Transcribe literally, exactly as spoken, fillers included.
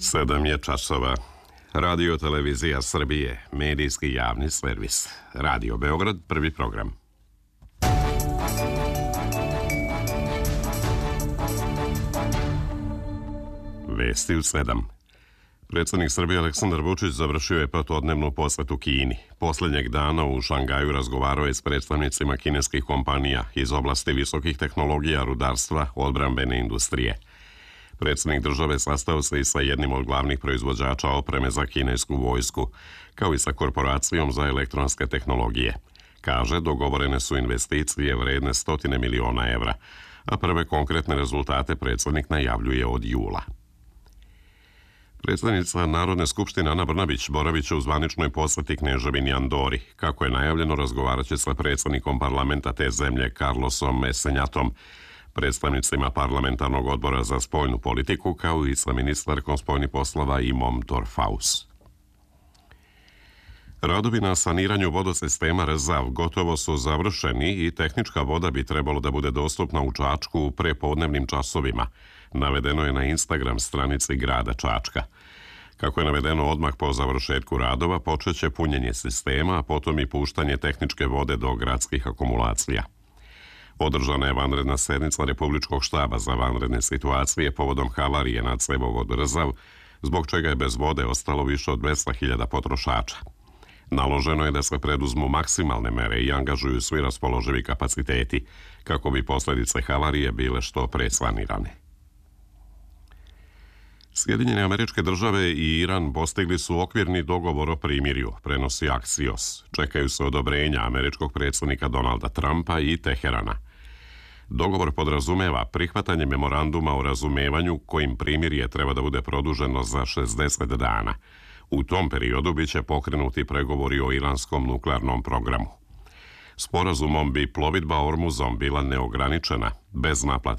Sedam je časova. Radio Televizija Srbije, medijski javni servis. Radio Beograd, prvi program. Vesti u sedam. Predsjednik Srbije Aleksandar Vučić završio je petodnevnu posjetu Kini. Posljednjeg dana u Šangaju razgovarao je s predstavnicima kineskih kompanija iz oblasti visokih tehnologija, rudarstva, odbrambene industrije. Predsjednik države sastao se i sa jednim od glavnih proizvođača opreme za kinesku vojsku, kao i sa korporacijom za elektronske tehnologije. Kaže, dogovorene su investicije vredne stotine miliona evra, a prve konkretne rezultate predsjednik najavljuje od jula. Predsjednica Narodne skupštine Ana Brnabić boravit će u zvaničnoj posjeti Kneževini Andori. Kako je najavljeno, razgovarat će sa predsjednikom parlamenta te zemlje Carlosom Esenjatom, predstavnicima parlamentarnog odbora za spoljnu politiku, kao i sa ministarkom spoljnih poslova Imom Torfaus. Radovi na saniranju vodosistema Rezav gotovo su završeni i tehnička voda bi trebalo da bude dostupna u Čačku u prepodnevnim časovima. Navedeno je na Instagram stranici grada Čačka. Kako je navedeno, odmah po završetku radova počeće punjenje sistema, a potom i puštanje tehničke vode do gradskih akumulacija. Održana je vanredna sednica Republičkog štaba za vanredne situacije povodom havarije na cevovodu Rezav, zbog čega je bez vode ostalo više od dvesta hiljada potrošača. Naloženo je da se preduzmu maksimalne mere i angažuju svi raspoloživi kapaciteti, kako bi posljedice havarije bile što pre sanirane. Sjedinjene Američke Države i Iran postigli su okvirni dogovor o primirju, prenosi Axios. Čekaju se odobrenja američkog predsjednika Donalda Trumpa i Teherana. Dogovor podrazumeva prihvatanje memoranduma o razumevanju kojim primirje treba da bude produženo za šezdeset dana. U tom periodu biće pokrenuti pregovori o iranskom nuklearnom programu. Sporazumom bi plovidba Ormuzom bila neograničena, bez naplate